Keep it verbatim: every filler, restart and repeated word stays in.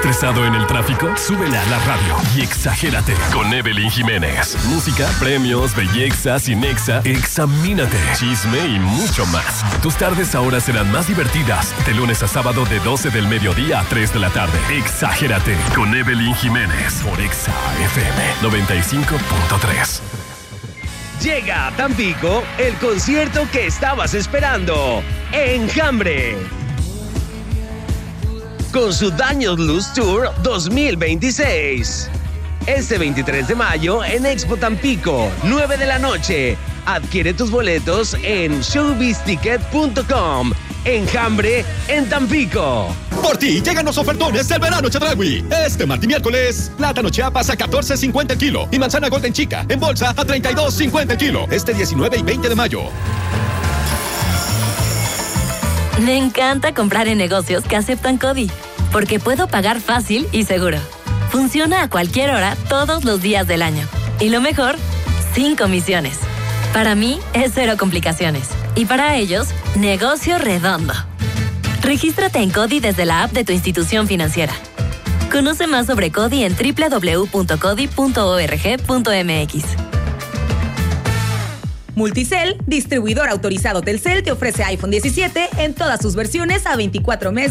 ¿Estresado en el tráfico? Súbele a la radio y exagérate con Evelyn Jiménez. Música, premios, belleza, cinexa, examínate, chisme y mucho más. Tus tardes ahora serán más divertidas. De lunes a sábado de doce del mediodía a tres de la tarde. Exagérate con Evelyn Jiménez por Exa F M noventa y cinco punto tres. Llega a Tampico el concierto que estabas esperando. Enjambre. Con su Daños Luz Tour dos mil veintiséis. Este veintitrés de mayo en Expo Tampico, nueve de la noche. Adquiere tus boletos en showbiz ticket punto com. Enjambre en Tampico. Por ti llegan los ofertones del verano Chedraui. Este martes y miércoles, plátano Chiapas a catorce cincuenta el kilo y manzana Golden Chica en bolsa a treinta y dos cincuenta el kilo. Este diecinueve y veinte de mayo. Me encanta comprar en negocios que aceptan CODI, porque puedo pagar fácil y seguro. Funciona a cualquier hora, todos los días del año. Y lo mejor, sin comisiones. Para mí, es cero complicaciones. Y para ellos, negocio redondo. Regístrate en CODI desde la app de tu institución financiera. Conoce más sobre CODI en doble u doble u doble u punto codi punto org punto m x. Multicel, distribuidor autorizado Telcel, te ofrece iPhone diecisiete en todas sus versiones a veinticuatro meses.